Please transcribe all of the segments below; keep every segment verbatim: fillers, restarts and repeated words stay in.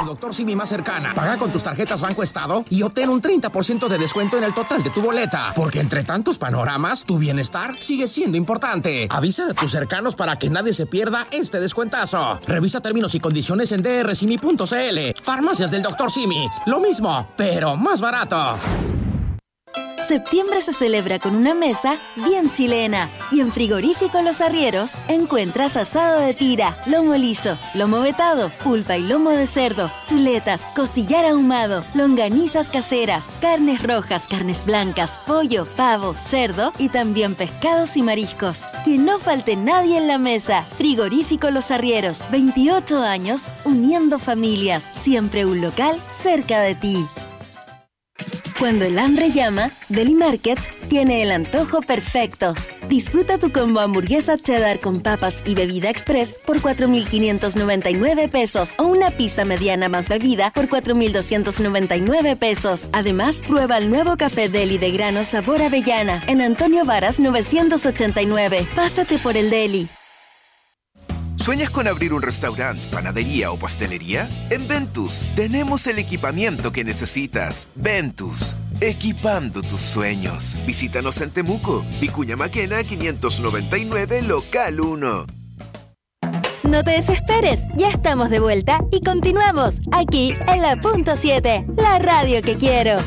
Doctor Simi más cercana. Paga con tus tarjetas Banco Estado y obtén un treinta por ciento de descuento en el total de tu boleta. Porque entre tantos panoramas, tu bienestar sigue siendo importante. Avisa a tus cercanos para que nadie se pierda este descuentazo. Revisa términos y condiciones en d r simi punto c l. Farmacias del Doctor Simi. Lo mismo, pero más barato. Septiembre se celebra con una mesa bien chilena. Y en Frigorífico Los Arrieros encuentras asado de tira, lomo liso, lomo vetado, pulpa y lomo de cerdo, chuletas, costillar ahumado, longanizas caseras, carnes rojas, carnes blancas, pollo, pavo, cerdo y también pescados y mariscos. Que no falte nadie en la mesa. Frigorífico Los Arrieros, veintiocho años uniendo familias. Siempre un local cerca de ti. Cuando el hambre llama, Deli Market tiene el antojo perfecto. Disfruta tu combo hamburguesa cheddar con papas y bebida express por cuatro mil quinientos noventa y nueve pesos o una pizza mediana más bebida por cuatro mil doscientos noventa y nueve pesos. Además, prueba el nuevo café Deli de grano sabor avellana en Antonio Varas novecientos ochenta y nueve. Pásate por el Deli. ¿Sueñas con abrir un restaurante, panadería o pastelería? En Ventus tenemos el equipamiento que necesitas. Ventus, equipando tus sueños. Visítanos en Temuco, Vicuña Maquena quinientos noventa y nueve, local uno. No te desesperes, ya estamos de vuelta y continuamos aquí en la punto siete, la radio que quiero.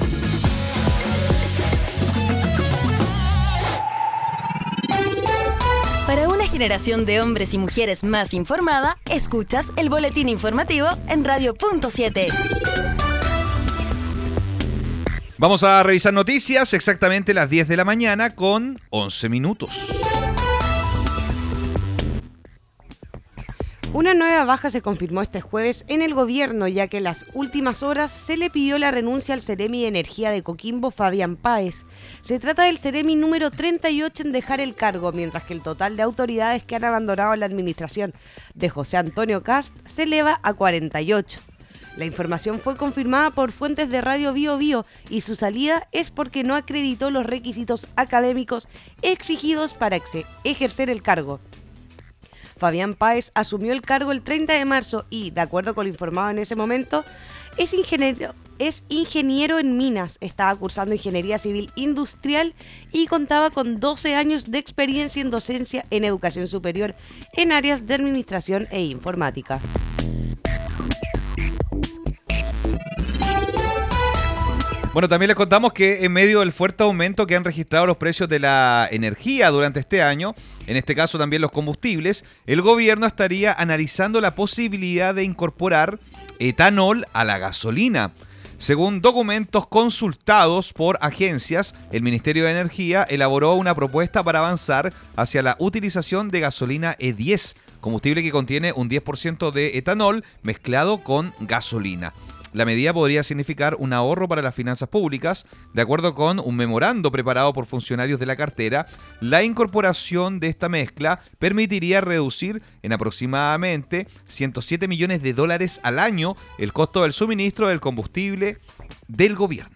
Para una generación de hombres y mujeres más informada, escuchas el boletín informativo en Radio Punto siete. Vamos a revisar noticias exactamente las diez de la mañana con once minutos. Una nueva baja se confirmó este jueves en el gobierno, ya que en las últimas horas se le pidió la renuncia al Ceremi de Energía de Coquimbo, Fabián Páez. Se trata del Ceremi número treinta y ocho en dejar el cargo, mientras que el total de autoridades que han abandonado la administración de José Antonio Cast se eleva a cuarenta y ocho. La información fue confirmada por fuentes de Radio Bio Bio y su salida es porque no acreditó los requisitos académicos exigidos para ex- ejercer el cargo. Fabián Páez asumió el cargo el treinta de marzo y, de acuerdo con lo informado en ese momento, es ingeniero, es ingeniero en minas, estaba cursando Ingeniería Civil Industrial y contaba con doce años de experiencia en docencia en educación superior en áreas de administración e informática. Bueno, también les contamos que en medio del fuerte aumento que han registrado los precios de la energía durante este año, en este caso también los combustibles, el gobierno estaría analizando la posibilidad de incorporar etanol a la gasolina. Según documentos consultados por agencias, el Ministerio de Energía elaboró una propuesta para avanzar hacia la utilización de gasolina E diez, combustible que contiene un diez por ciento de etanol mezclado con gasolina. La medida podría significar un ahorro para las finanzas públicas. De acuerdo con un memorando preparado por funcionarios de la cartera, la incorporación de esta mezcla permitiría reducir en aproximadamente ciento siete millones de dólares al año el costo del suministro del combustible del gobierno.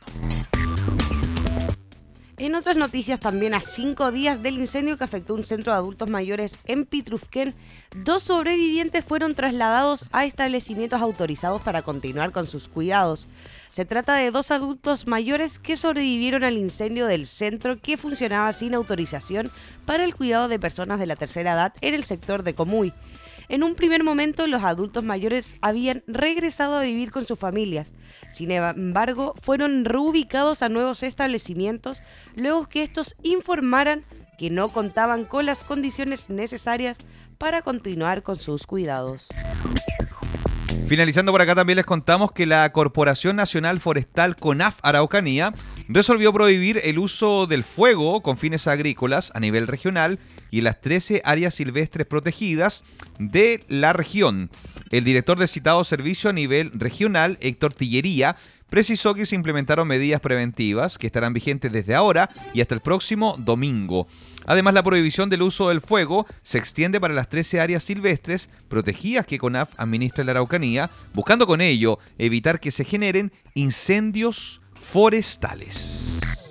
En otras noticias, también a cinco días del incendio que afectó un centro de adultos mayores en Pitrufquén, dos sobrevivientes fueron trasladados a establecimientos autorizados para continuar con sus cuidados. Se trata de dos adultos mayores que sobrevivieron al incendio del centro que funcionaba sin autorización para el cuidado de personas de la tercera edad en el sector de Comuy. En un primer momento, los adultos mayores habían regresado a vivir con sus familias. Sin embargo, fueron reubicados a nuevos establecimientos luego que estos informaran que no contaban con las condiciones necesarias para continuar con sus cuidados. Finalizando por acá, también les contamos que la Corporación Nacional Forestal CONAF Araucanía resolvió prohibir el uso del fuego con fines agrícolas a nivel regional y en las trece áreas silvestres protegidas de la región. El director del citado servicio a nivel regional, Héctor Tillería, precisó que se implementaron medidas preventivas que estarán vigentes desde ahora y hasta el próximo domingo. Además, la prohibición del uso del fuego se extiende para las trece áreas silvestres protegidas que CONAF administra en la Araucanía, buscando con ello evitar que se generen incendios forestales.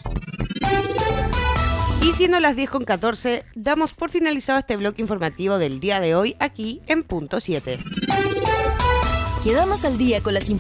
Y siendo las diez con catorce, damos por finalizado este bloque informativo del día de hoy aquí en Punto siete. Quedamos al día con las